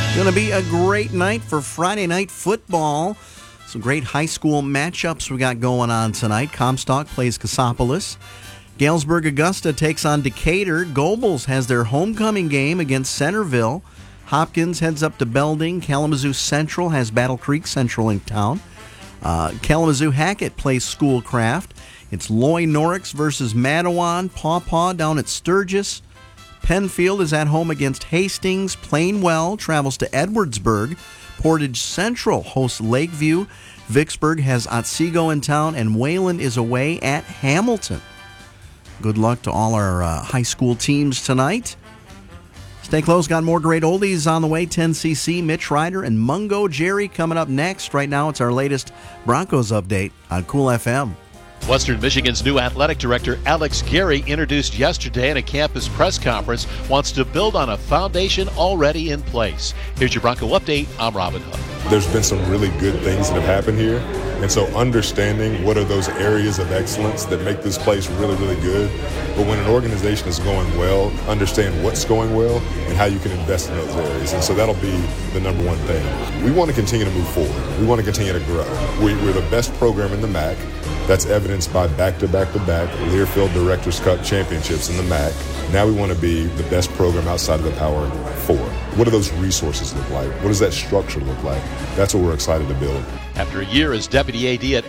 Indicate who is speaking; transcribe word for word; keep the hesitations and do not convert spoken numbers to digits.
Speaker 1: Going to be a great night for Friday night football. Some great high school matchups we got going on tonight. Comstock plays Cassopolis. Galesburg Augusta takes on Decatur. Gobles has their homecoming game against Centerville. Hopkins heads up to Belding. Kalamazoo Central has Battle Creek Central in town. Uh, Kalamazoo Hackett plays Schoolcraft. It's Loy Norix versus Matawan. Paw Paw down at Sturgis. Penfield is at home against Hastings. Plainwell travels to Edwardsburg. Portage Central hosts Lakeview. Vicksburg has Otsego in town, and Wayland is away at Hamilton. Good luck to all our uh, high school teams tonight. Stay close, got more great oldies on the way. ten C C, Mitch Ryder, and Mungo Jerry coming up next. Right now, it's our latest Broncos update on Cool F M.
Speaker 2: Western Michigan's new athletic director, Alex Gary, introduced yesterday in a campus press conference, wants to build on a foundation already in place. Here's your Bronco update. I'm Robin Hood.
Speaker 3: There's been some really good things that have happened here. And so understanding what are those areas of excellence that make this place really, really good. But when an organization is going well, understand what's going well and how you can invest in those areas. And so that'll be the number one thing. We want to continue to move forward. We want to continue to grow. We, we're the best program in the M A C. That's evidenced by back-to-back-to-back Learfield Directors Cup championships in the M A C. Now we want to be the best program outside of the Power Four. What do those resources look like? What does that structure look like? That's what we're excited to build.
Speaker 2: After a year as deputy A D at